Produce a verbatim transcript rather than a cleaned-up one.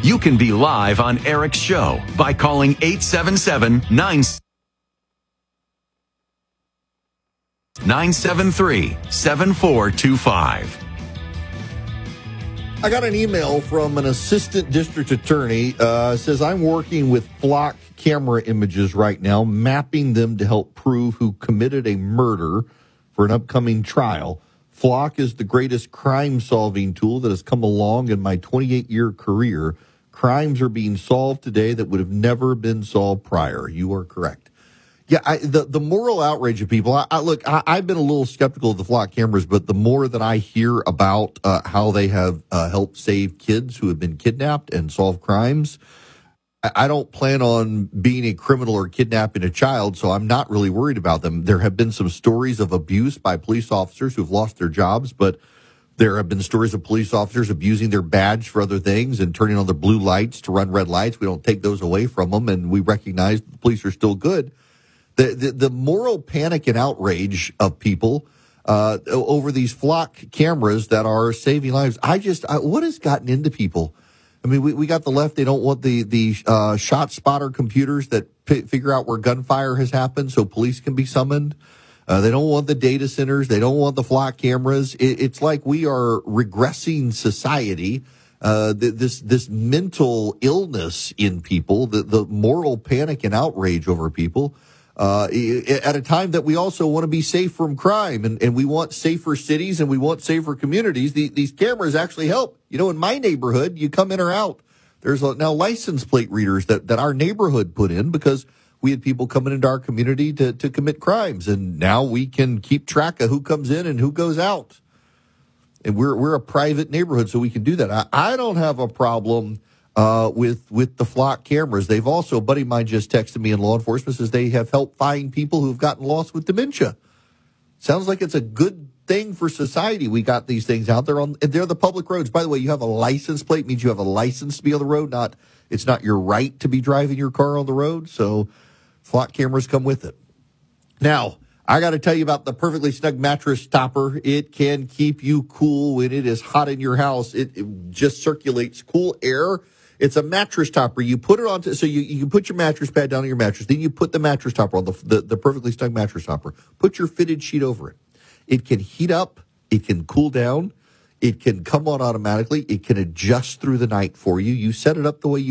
You can be live on Eric's show by calling eight seven seven, nine seven three, seven four two five. I got an email from an assistant district attorney. Uh, says, I'm working with Flock camera images right now, mapping them to help prove who committed a murder for an upcoming trial. Flock is the greatest crime-solving tool that has come along in my twenty-eight-year career. Crimes are being solved today that would have never been solved prior. You are correct. Yeah, I, the the moral outrage of people. I, I look, I, I've been a little skeptical of the Flock cameras, but the more that I hear about uh, how they have uh, helped save kids who have been kidnapped and solve crimes, I, I don't plan on being a criminal or kidnapping a child, so I'm not really worried about them. There have been some stories of abuse by police officers who've lost their jobs, but there have been stories of police officers abusing their badge for other things and turning on their blue lights to run red lights. We don't take those away from them, and we recognize the police are still good. The, the the moral panic and outrage of people uh, over these Flock cameras that are saving lives. I just, I, what has gotten into people? I mean, we, we got the left. They don't want the, the uh, shot spotter computers that p- figure out where gunfire has happened so police can be summoned. Uh, they don't want the data centers. They don't want the Flock cameras. It, it's like we are regressing society. Uh, th- this this mental illness in people, the, the moral panic and outrage over people. Uh, at a time that we also want to be safe from crime and, and we want safer cities and we want safer communities, the, these cameras actually help. You know, in my neighborhood, you come in or out. There's now license plate readers that, that our neighborhood put in because we had people coming into our community to, to commit crimes. And now we can keep track of who comes in and who goes out. And we're, we're a private neighborhood, so we can do that. I, I don't have a problem Uh, with with the Flock cameras. They've also, a buddy of mine just texted me in law enforcement, says they have helped find people who've gotten lost with dementia. Sounds like it's a good thing for society. We got these things out there on, and they're the public roads. By the way, you have a license plate, means you have a license to be on the road. Not, it's not your right to be driving your car on the road. So Flock cameras come with it. Now, I got to tell you about the Perfectly Snug mattress topper. It can keep you cool when it is hot in your house. It, it just circulates cool air. It's a mattress topper. You put it on, to, so you, you can put your mattress pad down on your mattress. Then you put the mattress topper on, the, the, the Perfectly Snug mattress topper. Put your fitted sheet over it. It can heat up. It can cool down. It can come on automatically. It can adjust through the night for you. You set it up the way you